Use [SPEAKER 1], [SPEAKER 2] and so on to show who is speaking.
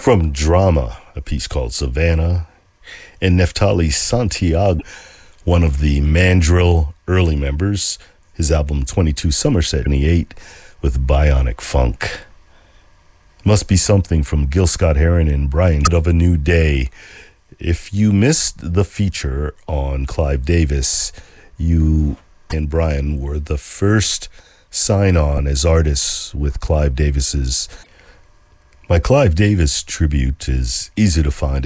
[SPEAKER 1] From Drama, a piece called Savannah, and Neftali Santiago, one of the Mandrill early members, his album 22 Somerset 78 with Bionic Funk. Must Be Something from Gil Scott-Heron and Brian of A New Day. If you missed the feature on Clive Davis, you and Brian were the first sign-on as artists with Clive Davis's. My Clive Davis tribute is easy to find